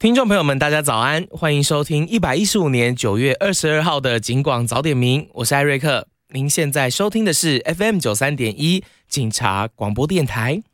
听众朋友们，大家早安，欢迎收听115年9月22号的警广早点名，我是艾瑞克。您现在收听的是 FM 93.1警察广播电台。